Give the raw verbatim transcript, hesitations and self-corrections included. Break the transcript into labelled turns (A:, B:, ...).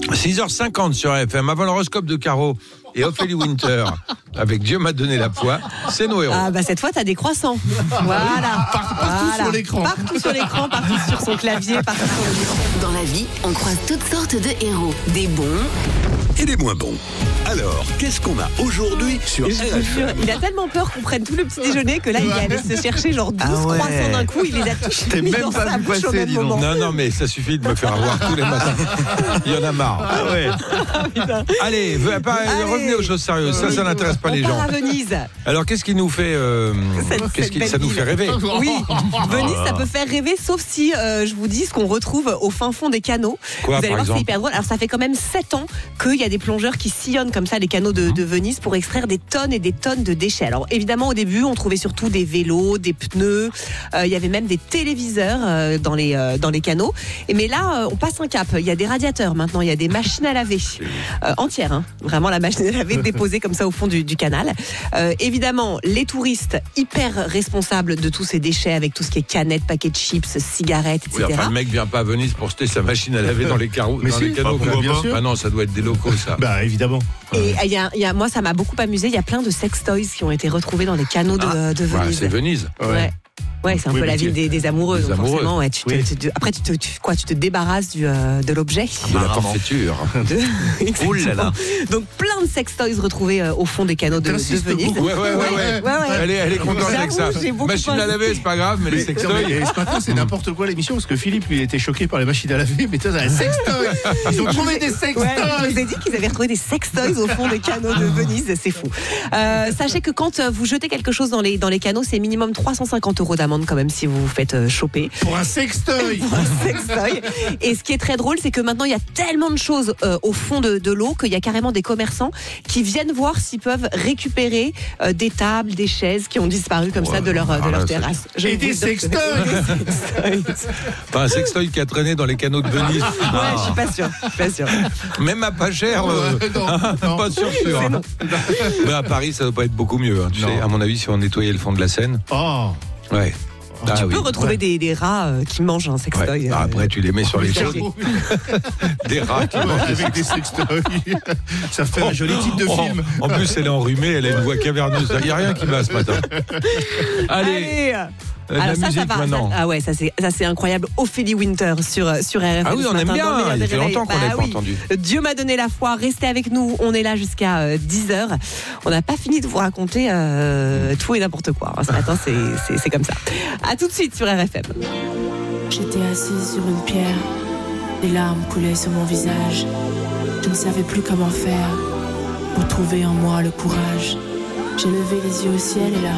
A: six heures cinquante sur R F M, avant l'horoscope de Caro et Ophélie Winter, avec Dieu m'a donné la foi, c'est nos héros.
B: Ah bah cette fois t'as des croissants. Voilà.
C: Par- partout
B: Voilà.
C: sur l'écran.
B: Partout sur l'écran, partout sur son clavier, partout sur le l'écran.
D: Dans la vie, on croise toutes sortes de héros. Des bons
E: et des moins bons. Alors, qu'est-ce qu'on a aujourd'hui sur
B: Et je
E: R
B: vous
E: F
B: jure,
E: M?
B: il a tellement peur qu'on prenne tout le petit déjeuner que là il est allé se chercher genre douze
F: Ah ouais.
B: croissants d'un coup, il les a tous
F: t'ai
B: mis
F: même
B: dans
F: pas
B: sa
F: vu
B: bouche au
F: passer,
B: même
F: dis donc.
B: moment.
A: Non, non, mais ça suffit de me faire avoir tous les matins. Il y en a marre.
F: Ah ouais.
A: Allez, ve- pas-
B: Allez.
A: revenez aux choses sérieuses. Ça, ça n'intéresse pas
B: On
A: les
B: part
A: gens.
B: à Venise.
A: Alors, qu'est-ce qui nous fait, euh,
B: Cette-
A: qu'est-ce
B: cette
A: qui,
B: belle
A: ça nous
B: ville.
A: fait rêver?
B: Oui, Venise, ça peut faire rêver, sauf si euh, je vous dis ce qu'on retrouve au fin fond des canaux.
A: Quoi,
B: vous allez
A: par
B: voir, c'est
A: exemple
B: hyper drôle. Alors, ça fait quand même sept ans qu'il y a des plongeurs qui sillonnent comme ça les canaux de, de Venise pour extraire des tonnes et des tonnes de déchets. Alors, évidemment, au début, on trouvait surtout des vélos, des pneus. Euh, il y avait même des téléviseurs euh, dans les euh, dans les canaux. Et mais là, euh, on passe un cap. Il y a des radiateurs maintenant. Il y a des machines à laver euh, entières. Hein. Vraiment, la machine à laver déposée comme ça au fond du, du canal. Euh, évidemment, les touristes hyper responsables de tous ces déchets avec tout ce qui est canettes, paquets de chips, cigarettes, et
A: Oui,
B: cetera.
A: enfin, le mec vient pas à Venise pour jeter sa machine à laver dans les, carreaux,
C: Mais
A: dans
C: si,
A: les canaux.
C: bah,
A: quoi.
C: bien sûr.
A: Ah non, ça doit être des locaux, ça.
C: Bah évidemment.
B: Et il y a, il y a, moi, ça m'a beaucoup amusé. Il y a plein de sex toys qui ont été retrouvés dans les canaux de,
A: Ah,
B: de
A: voilà,
B: Venise.
A: c'est Venise.
B: Ouais. Ouais, c'est un
C: Oui,
B: peu
C: mais
B: la ville
C: tu-
B: des, des amoureux.
A: des
B: donc
A: amoureux.
B: forcément, ouais, tu te,
C: Oui.
B: tu te- après, tu te, tu, quoi, tu te débarrasses du, euh, de l'objet.
A: De la
F: Apparemment.
A: forfaiture.
B: De-
F: Ouh là là.
B: Donc plein de sex toys retrouvés euh, au fond des canaux de, de
C: T'insistes
B: Venise.
C: beaucoup.
A: Ouais, ouais, ouais, ouais.
B: Ouais, ouais.
A: Elle est, elle est contente avec ça.
B: J'avoue, j'ai beaucoup
A: Machine à
B: insisté.
A: laver, c'est pas grave, mais les
C: Mais,
A: sextoys.
C: non, mais ce matin, c'est n'importe quoi l'émission parce que Philippe, lui, il était choqué par les machines à laver. Mais toi, t'as un sextoy. Ils ont trouvé des
B: Ouais,
C: sextoys.
B: je vous ai dit qu'ils avaient retrouvé des sextoys au fond des canaux de Venise, c'est fou. Euh, sachez que quand euh, vous jetez quelque chose dans les, dans les canaux, c'est minimum trois cent cinquante euros d'amende quand même si vous vous faites euh, choper.
C: Pour un sextoy.
B: Pour un sextoy. Et ce qui est très drôle, c'est que maintenant il y a tellement de choses euh, au fond de, de l'eau qu'il y a carrément des commerçants qui viennent voir s'ils peuvent récupérer euh, des tables, des chaises qui ont disparu comme
A: Ouais,
B: ça de leur, euh, de
A: ah,
B: leur
A: là,
B: terrasse. Je
C: Et
B: vous
C: des
B: le donne.
C: sextoys.
B: Des sextoys.
A: Enfin, un sextoy qui a traîné dans les canaux de Venise.
B: Ouais, je suis pas sûre. Je suis pas sûre.
A: Même à pas cher, euh,
C: Ouais, non, non.
A: pas sûr sûr. hein. Mais à Paris, ça doit pas être beaucoup mieux. hein. Tu
C: Non.
A: sais, à mon avis, si on nettoyait le fond de la Seine,
C: Oh.
A: ouais. Ah
B: Tu
A: oui.
B: peux retrouver
C: ouais.
B: des, des rats euh, qui mangent un
A: Ouais.
B: sextoy.
A: Ah,
B: euh,
A: après, tu les mets sur les
B: Chargé.
A: côtes. Des rats qui
C: Ouais,
A: mangent des
C: avec des sextoys. Ça fait un joli titre de
A: Oh,
C: film.
A: En plus, elle est enrhumée, elle a une voix caverneuse. Il n'y a rien qui va ce matin. Allez,
B: Allez.
A: euh, de
B: Alors
A: la
B: ça,
A: musique
B: ça va.
A: maintenant.
B: Ça- ah ouais, ça c'est, ça c'est incroyable. Ophélie Winter sur, euh, sur R F M.
A: Ah oui,
B: ce
A: on aime
B: matin,
A: bien.
B: dans le meilleur
A: Il
B: des
A: fait
B: réveils.
A: longtemps qu'on
B: Bah
A: l'avait pas
B: oui.
A: entendu.
B: Dieu m'a donné la foi. Restez avec nous. On est là jusqu'à euh, dix heures. On n'a pas fini de vous raconter euh, tout et n'importe quoi. Ce matin, c'est, c'est, c'est comme ça. À tout de suite sur R F M.
G: J'étais assise sur une pierre, des larmes coulaient sur mon visage. Je ne savais plus comment faire pour trouver en moi le courage. J'ai levé les yeux au ciel et là,